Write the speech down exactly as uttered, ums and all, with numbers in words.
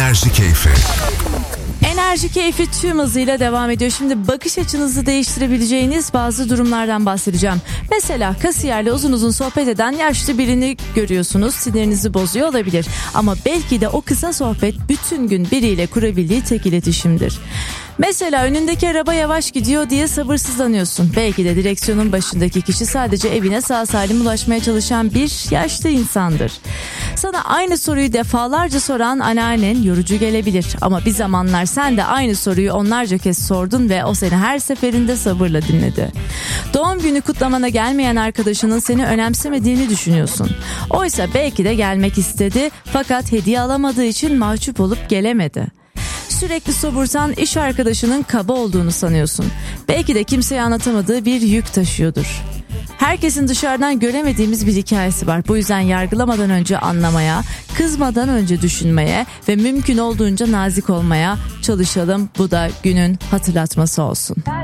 Enerji Keyfi. Enerji Keyfi tüm hızıyla devam ediyor. Şimdi bakış açınızı değiştirebileceğiniz bazı durumlardan bahsedeceğim. Mesela kasiyerle uzun uzun sohbet eden yaşlı birini görüyorsunuz. Sinirinizi bozuyor olabilir. Ama belki de o kısa sohbet bütün gün biriyle kurabildiği tek iletişimdir. Mesela önündeki araba yavaş gidiyor diye sabırsızlanıyorsun. Belki de direksiyonun başındaki kişi sadece evine sağ salim ulaşmaya çalışan bir yaşlı insandır. Sana aynı soruyu defalarca soran anneannen yorucu gelebilir. Ama bir zamanlar sen de aynı soruyu onlarca kez sordun ve o seni her seferinde sabırla dinledi. Doğum günü kutlamana gelmeyen arkadaşının seni önemsemediğini düşünüyorsun. Oysa belki de gelmek istedi fakat hediye alamadığı için mahcup olup gelemedi. Sürekli sobursan iş arkadaşının kaba olduğunu sanıyorsun. Belki de kimseye anlatamadığı bir yük taşıyordur. Herkesin dışarıdan göremediğimiz bir hikayesi var. Bu yüzden yargılamadan önce anlamaya, kızmadan önce düşünmeye ve mümkün olduğunca nazik olmaya çalışalım. Bu da günün hatırlatması olsun.